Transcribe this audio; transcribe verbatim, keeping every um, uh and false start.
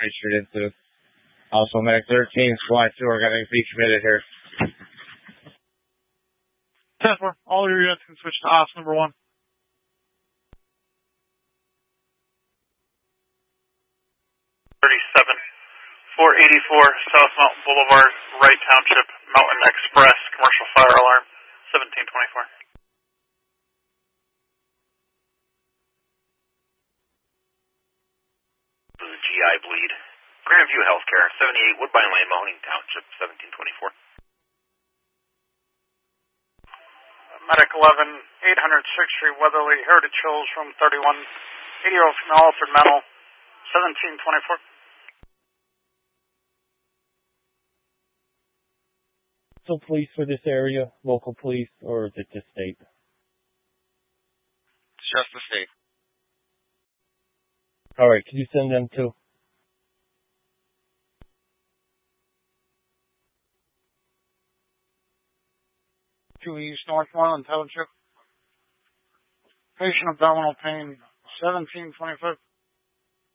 featured into. Also, Medic thirteen, Squad two are going to be committed here. ten four, all your units can switch to ops number one. thirty-seven, four eighty-four South Mountain Boulevard, Wright Township, Mountain Express, commercial fire alarm, seventeen twenty-four. This is a G I bleed. Grandview Healthcare, seventy-eight Woodbine Lane, Mahoning Township, seventeen twenty-four. Medic eleven, eight hundred sixth Street, Weatherly, Heritage Hills, room thirty-one, eighty-year-old female, altered mental, seventeen twenty-four. So police for this area, local police, or is it just state? It's just the state. All right, can you send them to? Two East Northmoreland Township. Patient abdominal pain, seventeen twenty-five.